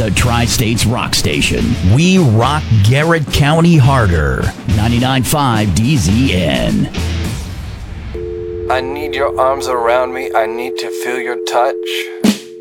the Tri-States rock station. We rock Garrett County harder. 99.5 DZN. I need your arms around me. I need to feel your touch.